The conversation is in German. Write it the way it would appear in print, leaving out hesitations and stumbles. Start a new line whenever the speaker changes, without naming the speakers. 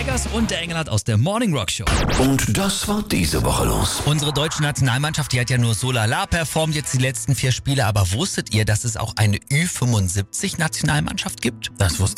Eggers und der Engelhardt aus der Morning Rock Show.
Und das war diese Woche los.
Unsere deutsche Nationalmannschaft, die hat ja nur so lala performt jetzt die letzten 4 Spiele. Aber wusstet ihr, dass es auch eine Ü75-Nationalmannschaft gibt?
Das wusste